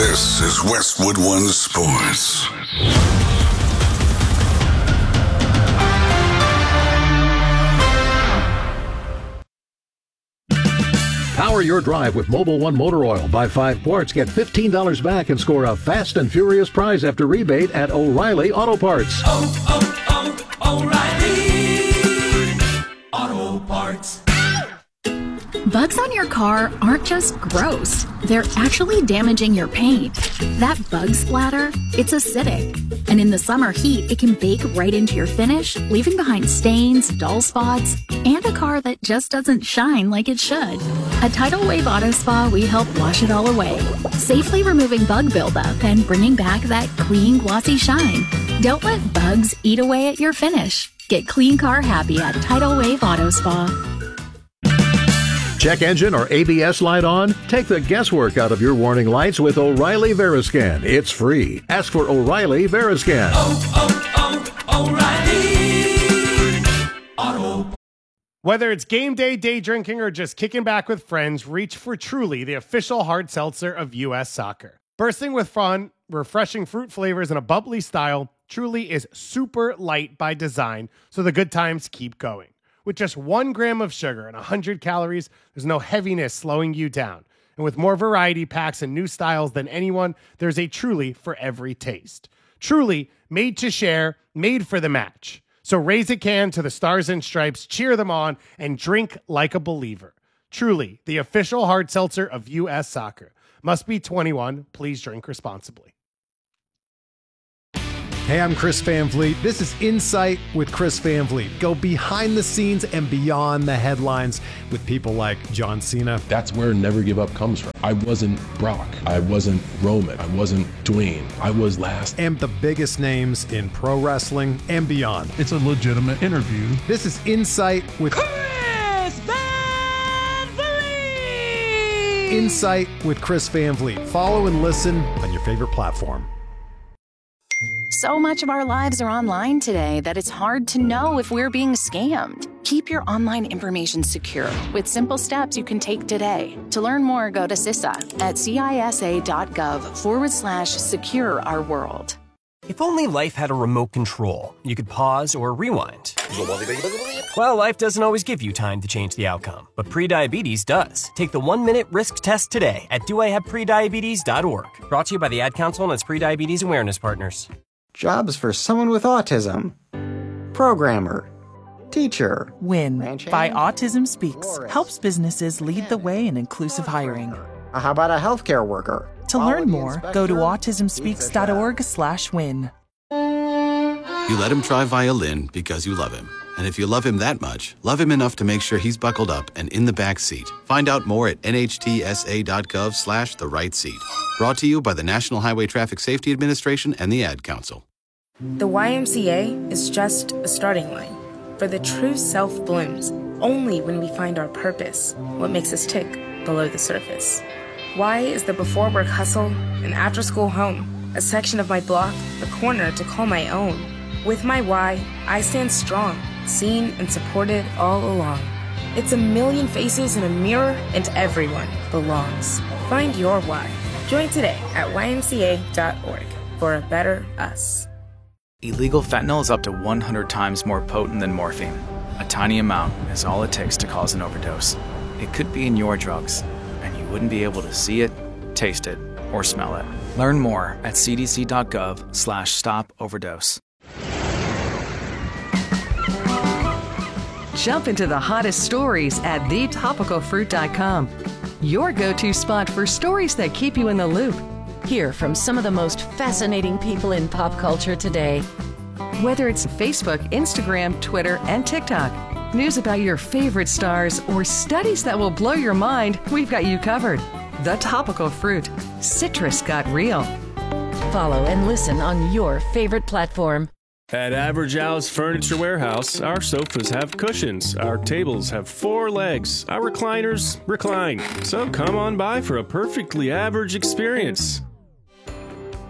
This is Westwood One Sports. Power your drive with Mobil 1 Motor Oil. Buy 5 quarts, get $15 back and score a fast and furious prize after rebate at O'Reilly Auto Parts. O'Reilly Auto Parts. Bugs on your car aren't just gross. They're actually damaging your paint. That bug splatter, it's acidic. And in the summer heat, it can bake right into your finish, leaving behind stains, dull spots, and a car that just doesn't shine like it should. At Tidal Wave Auto Spa, we help wash it all away, safely removing bug buildup and bringing back that clean, glossy shine. Don't let bugs eat away at your finish. Get clean car happy at Tidal Wave Auto Spa. Check engine or ABS light on? Take the guesswork out of your warning lights with O'Reilly Veriscan. It's free. Ask for O'Reilly Veriscan. O'Reilly Auto. Whether it's game day, day drinking, or just kicking back with friends, reach for Truly, the official hard seltzer of U.S. Soccer. Bursting with fun, refreshing fruit flavors, and a bubbly style, Truly is super light by design, so the good times keep going. With just 1 gram of sugar and 100 calories, there's no heaviness slowing you down. And with more variety packs and new styles than anyone, there's a Truly for every taste. Truly, made to share, made for the match. So raise a can to the Stars and Stripes, cheer them on, and drink like a believer. Truly, the official hard seltzer of U.S. Soccer. Must be 21. Please drink responsibly. Hey, I'm Chris Van Vliet. This is Insight with Chris Van Vliet. Go behind the scenes and beyond the headlines with people like John Cena. That's where Never Give Up comes from. I wasn't Brock. I wasn't Roman. I wasn't Dwayne. I was last. And the biggest names in pro wrestling and beyond. It's a legitimate interview. This is Insight with Chris Van Vliet. Insight with Chris Van Vliet. Follow and listen on your favorite platform. So much of our lives are online today that it's hard to know if we're being scammed. Keep your online information secure with simple steps you can take today. To learn more, go to CISA at cisa.gov/secure our world. If only life had a remote control, you could pause or rewind. Well, life doesn't always give you time to change the outcome, but prediabetes does. Take the 1-minute risk test today at doihaveprediabetes.org. Brought to you by the Ad Council and its pre-diabetes awareness partners. Jobs for someone with autism. Programmer. Teacher. WIN by Autism Speaks helps businesses lead the way in inclusive hiring. How about a healthcare worker? To learn more, go to autismspeaks.org/win. You let him try violin because you love him. And if you love him that much, love him enough to make sure he's buckled up and in the back seat. Find out more at nhtsa.gov/the-right seat. Brought to you by the National Highway Traffic Safety Administration and the Ad Council. The YMCA is just a starting line. For the true self blooms only when we find our purpose, what makes us tick below the surface. Y is the before work hustle, an after school home, a section of my block, a corner to call my own. With my Y, I stand strong, seen and supported all along. It's a million faces in a mirror, and everyone belongs. Find your why. Join today at ymca.org for a better us. Illegal fentanyl is up to 100 times more potent than morphine. A tiny amount is all it takes to cause an overdose. It could be in your drugs, and you wouldn't be able to see it, taste it, or smell it. Learn more at cdc.gov/stop-overdose. Jump into the hottest stories at thetopicalfruit.com. Your go-to spot for stories that keep you in the loop. Hear from some of the most fascinating people in pop culture today. Whether it's Facebook, Instagram, Twitter, and TikTok, news about your favorite stars, or studies that will blow your mind, we've got you covered. The Topical Fruit. Citrus got real. Follow and listen on your favorite platform. At Average Al's Furniture Warehouse, our sofas have cushions, our tables have 4 legs, our recliners recline. So come on by for a perfectly average experience.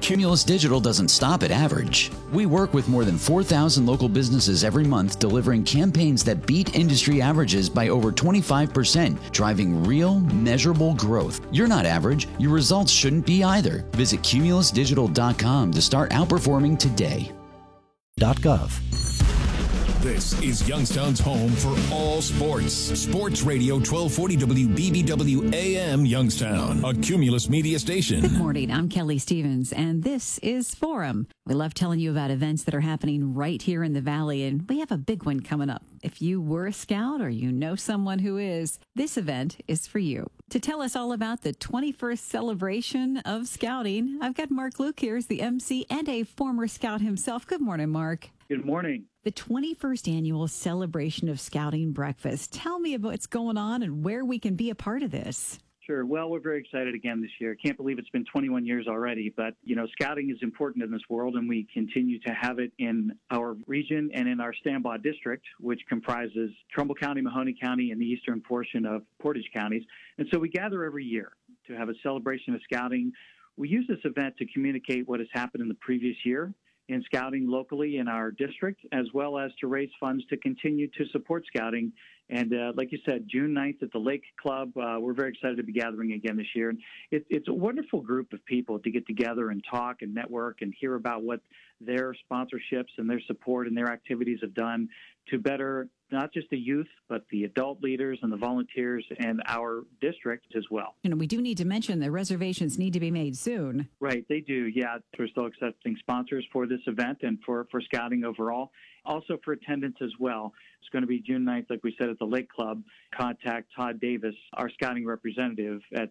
Cumulus Digital doesn't stop at average. We work with more than 4,000 local businesses every month, delivering campaigns that beat industry averages by over 25%, driving real, measurable growth. You're not average. Your results shouldn't be either. Visit cumulusdigital.com to start outperforming today. .gov. This is Youngstown's home for all sports. Sports Radio 1240 WBBW AM Youngstown, a Cumulus media station. Good morning. I'm Kelly Stevens, and this is Forum. We love telling you about events that are happening right here in the Valley, and we have a big one coming up. If you were a scout or you know someone who is, this event is for you. To tell us all about the 21st celebration of scouting, I've got Mark Luke here as the MC and a former scout himself. Good morning, Mark. Good morning. The 21st annual celebration of scouting breakfast. Tell me about what's going on and where we can be a part of this. Sure. Well, we're very excited again this year. Can't believe it's been 21 years already, but, scouting is important in this world, and we continue to have it in our region and in our Stambaugh district, which comprises Trumbull County, Mahoney County, and the eastern portion of Portage counties. And so we gather every year to have a celebration of scouting. We use this event to communicate what has happened in the previous year in scouting locally in our district, as well as to raise funds to continue to support scouting. And like you said, June 9th at the Lake Club, we're very excited to be gathering again this year. And it's a wonderful group of people to get together and talk and network and hear about what their sponsorships and their support and their activities have done to better not just the youth, but the adult leaders and the volunteers and our district as well. We do need to mention that reservations need to be made soon. Right, they do. Yeah, we're still accepting sponsors for this event and for scouting overall. Also for attendance as well. It's going to be June 9th, like we said, at the Lake Club. Contact Todd Davis, our scouting representative, at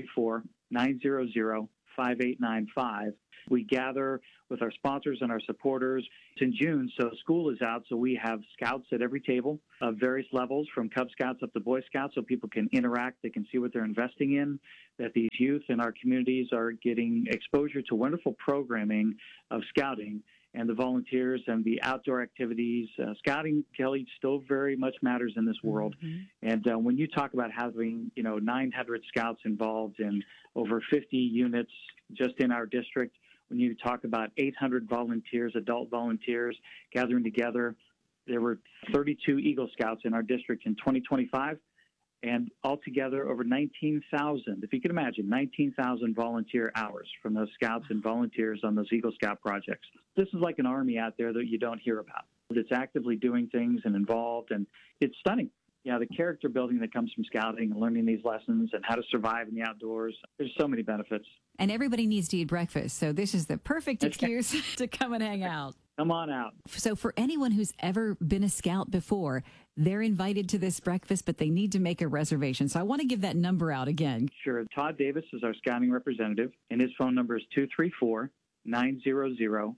234-900-5895. We gather with our sponsors and our supporters. It's in June, so school is out, so we have scouts at every table of various levels, from Cub Scouts up to Boy Scouts, so people can interact, they can see what they're investing in, that these youth in our communities are getting exposure to wonderful programming of scouting and the volunteers and the outdoor activities. Scouting, Kelly, still very much matters in this world. Mm-hmm. And when you talk about having, 900 scouts involved in over 50 units just in our district, when you talk about 800 volunteers, adult volunteers gathering together, there were 32 Eagle Scouts in our district in 2025. And altogether, over 19,000, if you can imagine, 19,000 volunteer hours from those scouts and volunteers on those Eagle Scout projects. This is like an army out there that you don't hear about. It's actively doing things and involved, and it's stunning. Yeah, the character building that comes from scouting and learning these lessons and how to survive in the outdoors. There's so many benefits. And everybody needs to eat breakfast, so this is the perfect excuse to come and hang out. Come on out. So for anyone who's ever been a scout before, they're invited to this breakfast, but they need to make a reservation. So I want to give that number out again. Sure. Todd Davis is our scouting representative, and his phone number is 234-900-5895.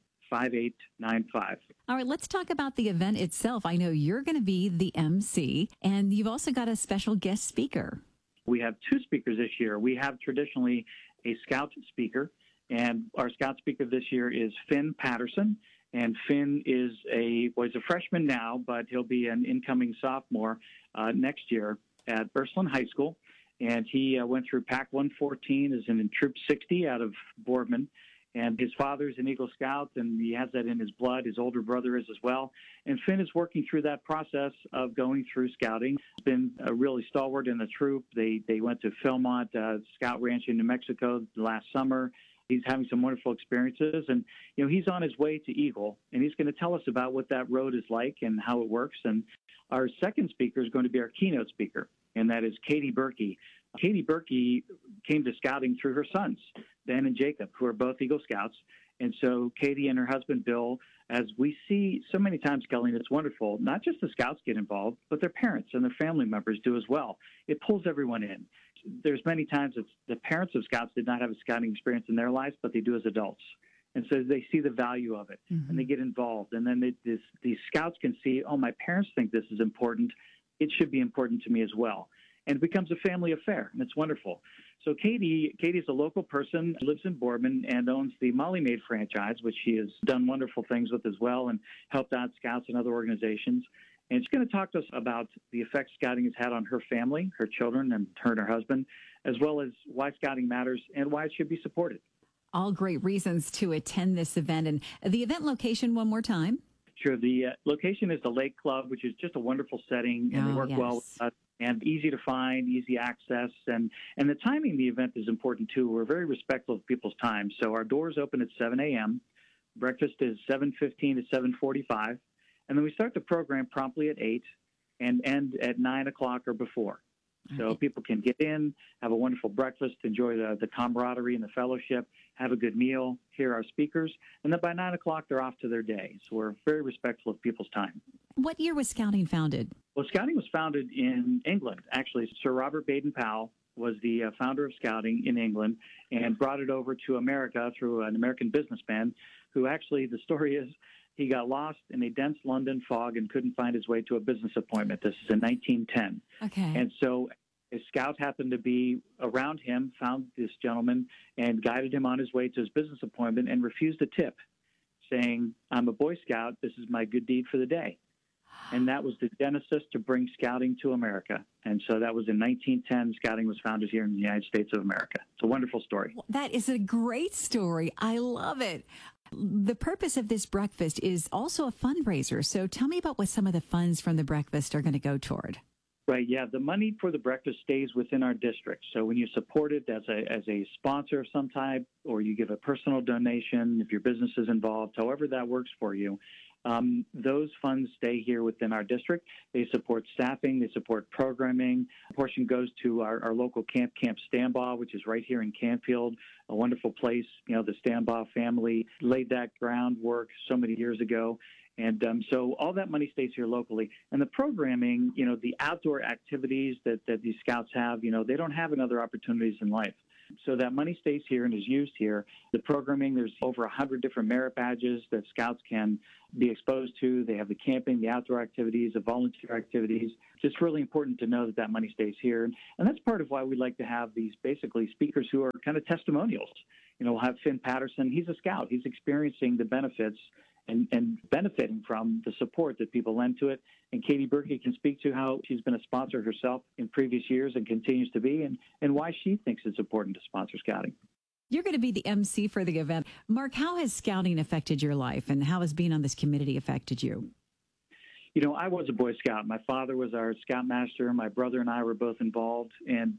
All right, let's talk about the event itself. I know you're going to be the MC, and you've also got a special guest speaker. We have two speakers this year. We have traditionally a scout speaker, and our scout speaker this year is Finn Patterson. And Finn is he's a freshman now, but he'll be an incoming sophomore next year at Ursuline High School. And he went through PAC 114, is in Troop 60 out of Boardman. And his father's an Eagle Scout, and he has that in his blood. His older brother is as well. And Finn is working through that process of going through scouting. He's been really stalwart in the troop. They went to Philmont Scout Ranch in New Mexico last summer. He's having some wonderful experiences, and he's on his way to Eagle, and he's going to tell us about what that road is like and how it works. And our second speaker is going to be our keynote speaker, and that is Katie Berkey. Katie Berkey came to scouting through her sons, Ben and Jacob, who are both Eagle Scouts. And so Katie and her husband, Bill, as we see so many times, Kelly, and it's wonderful, not just the Scouts get involved, but their parents and their family members do as well. It pulls everyone in. There's many times that the parents of Scouts did not have a scouting experience in their lives, but they do as adults. And so they see the value of it, and they get involved. And then these Scouts can see, oh, my parents think this is important. It should be important to me as well. And it becomes a family affair, and it's wonderful. So Katie's a local person, lives in Boardman, and owns the Molly Maid franchise, which she has done wonderful things with as well and helped out Scouts and other organizations. And she's going to talk to us about the effect scouting has had on her family, her children, and her husband, as well as why scouting matters and why it should be supported. All great reasons to attend this event. And the event location one more time. Sure. The location is the Lake Club, which is just a wonderful setting, and they work well with us, and easy to find, easy access. And the timing of the event is important, too. We're very respectful of people's time. So our doors open at 7 a.m. Breakfast is 7:15 to 7:45. And then we start the program promptly at 8 and end at 9 o'clock or before. So people can get in, have a wonderful breakfast, enjoy the camaraderie and the fellowship, have a good meal, hear our speakers, and then by 9 o'clock, they're off to their day. So we're very respectful of people's time. What year was Scouting founded? Well, Scouting was founded in England. Actually, Sir Robert Baden-Powell was the founder of Scouting in England and brought it over to America through an American businessman who actually, the story is, he got lost in a dense London fog and couldn't find his way to a business appointment. This is in 1910. Okay. And so a scout happened to be around him, found this gentleman, and guided him on his way to his business appointment and refused a tip, saying, "I'm a Boy Scout. This is my good deed for the day." And that was the genesis to bring Scouting to America. And so that was in 1910. Scouting was founded here in the United States of America. It's a wonderful story. That is a great story. I love it. The purpose of this breakfast is also a fundraiser. So tell me about what some of the funds from the breakfast are going to go toward. Right, yeah. The money for the breakfast stays within our district. So when you support it as a sponsor of some type, or you give a personal donation, if your business is involved, however that works for you, those funds stay here within our district. They support staffing, they support programming. A portion goes to our local Camp Stambaugh, which is right here in Canfield, a wonderful place. You know, the Stambaugh family laid that groundwork so many years ago. And so all that money stays here locally. And the programming, you know, the outdoor activities that these scouts have, you know, they don't have in other opportunities in life. So that money stays here and is used here. The programming, there's over 100 different merit badges that scouts can be exposed to. They have the camping, the outdoor activities, the volunteer activities. It's just really important to know that that money stays here. And that's part of why we like to have these basically speakers who are kind of testimonials. You know, we'll have Finn Patterson. He's a scout. He's experiencing the benefits and benefiting from the support that people lend to it. And Katie Berkey can speak to how she's been a sponsor herself in previous years and continues to be, and why she thinks it's important to sponsor Scouting. You're going to be the MC for the event. Mark, how has Scouting affected your life, and how has being on this committee affected you? You know, I was a Boy Scout. My father was our Scoutmaster. My brother and I were both involved. And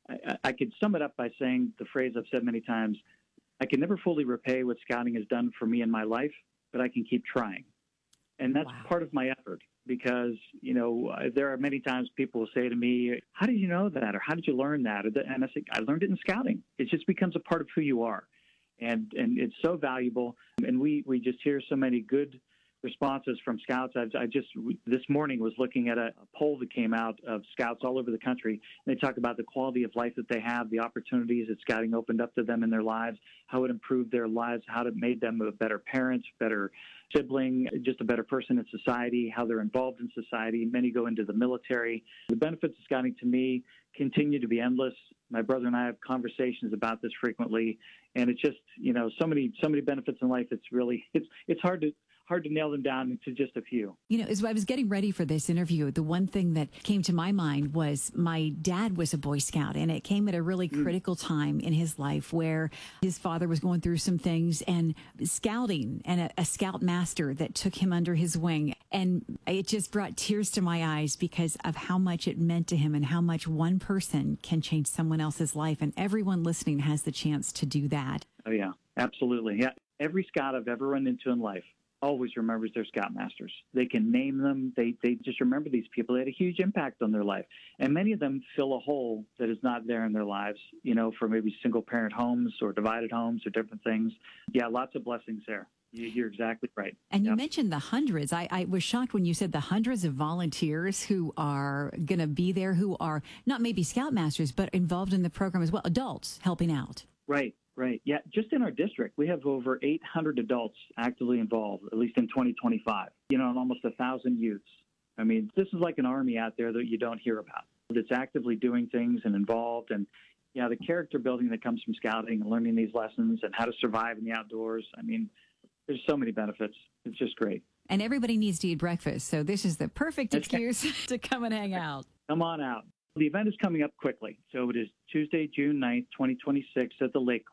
I could sum it up by saying the phrase I've said many times, I can never fully repay what Scouting has done for me in my life, but I can keep trying. And that's part of my effort because, you know, there are many times people will say to me, how did you know that? Or how did you learn that? And I say, I learned it in Scouting. It just becomes a part of who you are. And it's so valuable. And we just hear so many good responses from scouts. I just this morning was looking at a poll that came out of scouts all over the country. And they talk about the quality of life that they have, the opportunities that Scouting opened up to them in their lives, how it improved their lives, how it made them a better parents, better sibling, just a better person in society, how they're involved in society. Many go into the military. The benefits of Scouting to me continue to be endless. My brother and I have conversations about this frequently, and it's just, you know, so many benefits in life. It's really it's hard to nail them down into just a few. You know, as I was getting ready for this interview, the one thing that came to my mind was my dad was a Boy Scout, and it came at a really critical time in his life where his father was going through some things, and Scouting and a Scout master that took him under his wing. And it just brought tears to my eyes because of how much it meant to him and how much one person can change someone else's life. And everyone listening has the chance to do that. Oh, yeah, absolutely. Yeah, every Scout I've ever run into in life always remembers their Scoutmasters. They can name them. They just remember these people. They had a huge impact on their life. And many of them fill a hole that is not there in their lives, you know, for maybe single-parent homes or divided homes or different things. Yeah, lots of blessings there. You're exactly right. And you mentioned the hundreds. I was shocked when you said the hundreds of volunteers who are going to be there, who are not maybe Scoutmasters, but involved in the program as well, adults helping out. Right. Right. Yeah. Just in our district, we have over 800 adults actively involved, at least in 2025, you know, and almost 1,000 youths. I mean, this is like an army out there that you don't hear about that's actively doing things and involved. And, yeah, the character building that comes from Scouting and learning these lessons and how to survive in the outdoors. I mean, there's so many benefits. It's just great. And everybody needs to eat breakfast. So this is the perfect excuse to come and hang out. Come on out. The event is coming up quickly. So it is Tuesday, June 9th, 2026 at the Lake Club.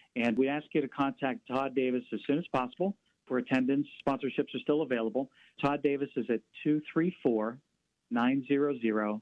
And we ask you to contact Todd Davis as soon as possible for attendance. Sponsorships are still available. Todd Davis is at 234-900-5895.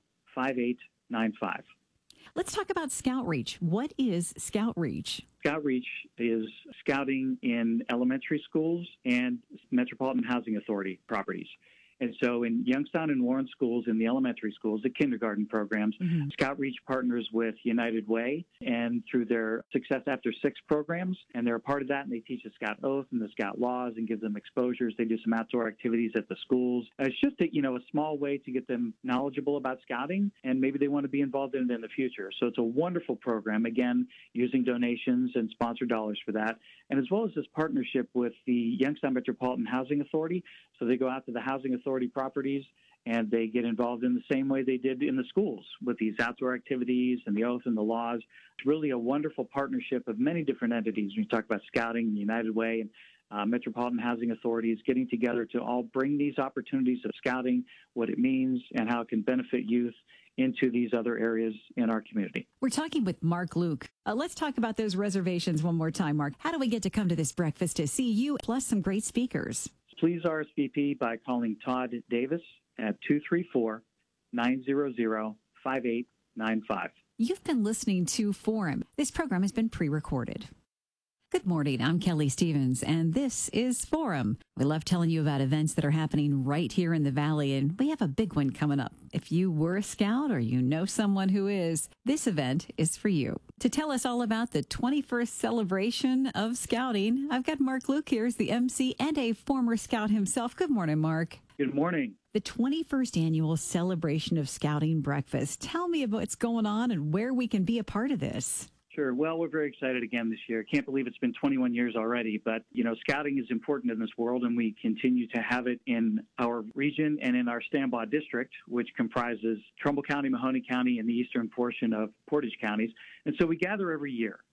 Let's talk about Scout Reach. What is Scout Reach? Scout Reach is scouting in elementary schools and Metropolitan Housing Authority properties. And so in Youngstown and Warren schools, in the elementary schools, the kindergarten programs, Scout Reach partners with United Way and through their Success After Six programs. And they're a part of that, and they teach the Scout Oath and the Scout laws and give them exposures. They do some outdoor activities at the schools. It's just a small way to get them knowledgeable about scouting, and maybe they want to be involved in it in the future. So it's a wonderful program, again, using donations and sponsor dollars for that. And as well as this partnership with the Youngstown Metropolitan Housing Authority. So they go out to the housing authority properties and they get involved in the same way they did in the schools with these outdoor activities and the oath and the laws. It's really a wonderful partnership of many different entities. When you talk about scouting, United Way, and Metropolitan Housing Authorities getting together to all bring these opportunities of scouting, what it means, and how it can benefit youth into these other areas in our community. We're talking with Mark Luke. Let's talk about those reservations one more time, Mark. How do we get to come to this breakfast to see you, plus some great speakers? Please RSVP by calling Todd Davis at 234-900-5895. You've been listening to Forum. This program has been pre-recorded. Good morning. I'm Kelly Stevens, and this is Forum. We love telling you about events that are happening right here in the Valley, and we have a big one coming up. If you were a scout or you know someone who is, this event is for you. To tell us all about the 21st celebration of scouting, I've got Mark Luke here as the MC and a former scout himself. Good morning, Mark. Good morning. The 21st annual celebration of scouting breakfast. Tell me about what's going on and where we can be a part of this. Sure. Well, we're very excited again this year. Can't believe it's been 21 years already, but, scouting is important in this world, and we continue to have it in our region and in our Stambaugh district, which comprises Trumbull County, Mahoney County, and the eastern portion of Portage counties. And so we gather every year.